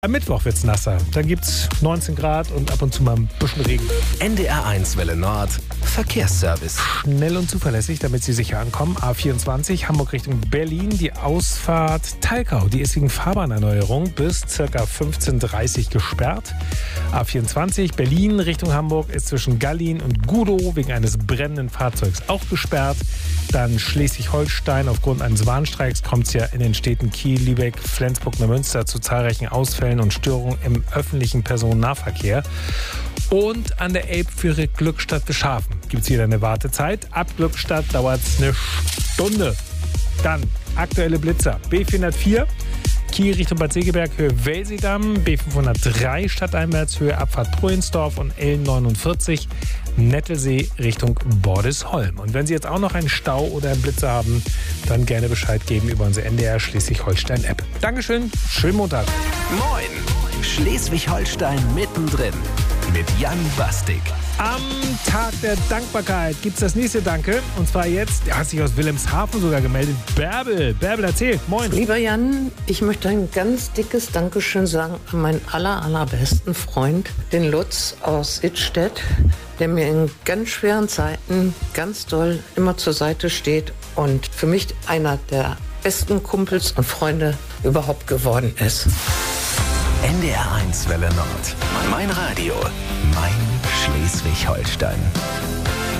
Am Mittwoch wird's nasser. Dann gibt's 19 Grad und ab und zu mal ein bisschen Regen. NDR1 Welle Nord. Verkehrsservice. Schnell und zuverlässig, damit Sie sicher ankommen. A24 Hamburg Richtung Berlin. Die Ausfahrt Talkau, die ist wegen Fahrbahnerneuerung bis ca. 15:30 Uhr gesperrt. A24 Berlin Richtung Hamburg ist zwischen Gallien und Gudow wegen eines brennenden Fahrzeugs auch gesperrt. Dann Schleswig-Holstein. Aufgrund eines Warnstreiks kommt es ja in den Städten Kiel, Lübeck, Flensburg, Neumünster zu zahlreichen Ausfällen und Störungen im öffentlichen Personennahverkehr. Und an der Elb für Glückstadt Beschafen gibt es wieder eine Wartezeit. Ab Glückstadt dauert es eine Stunde. Dann aktuelle Blitzer. B404 Kiel Richtung Bad Segeberg, Höhe Welsedamm, B503 stadteinwärts, Höhe Abfahrt Prohensdorf und L49 Nettelsee Richtung Bordesholm. Und wenn Sie jetzt auch noch einen Stau oder einen Blitzer haben, dann gerne Bescheid geben über unsere NDR Schleswig-Holstein-App. Dankeschön, schönen Montag. Moin! Schleswig-Holstein mittendrin mit Jan Bastik. Am Tag der Dankbarkeit gibt es das nächste Danke. Und zwar jetzt, der hat sich aus Wilhelmshaven sogar gemeldet, Bärbel. Bärbel, erzähl. Moin. Lieber Jan, ich möchte ein ganz dickes Dankeschön sagen an meinen allerbesten Freund, den Lutz aus Idstedt, der mir in ganz schweren Zeiten ganz doll immer zur Seite steht und für mich einer der besten Kumpels und Freunde überhaupt geworden ist. NDR1 Welle Nord. Mein Radio. Mein Schleswig-Holstein.